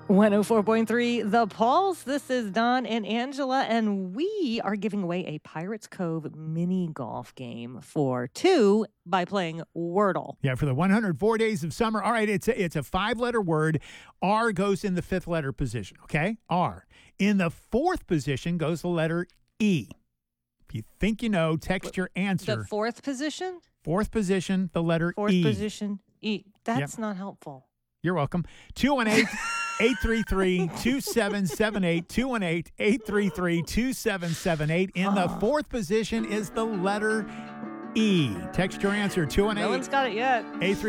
104.3 The Pulse. This is Don and Angela, and we are giving away a Pirates Cove mini golf game for two by playing Wordle. Yeah, for the 104 days of summer. All right, it's a five-letter word. R goes in the fifth letter position, okay? R. In the fourth position goes the letter E. If you think you know, text your answer. The fourth position? Fourth position, the letter Fourth E. position, E. That's not helpful. You're welcome. 218-833-2778. 218-833-2778. In the fourth position is the letter E. Text your answer. 218. No one's got it yet.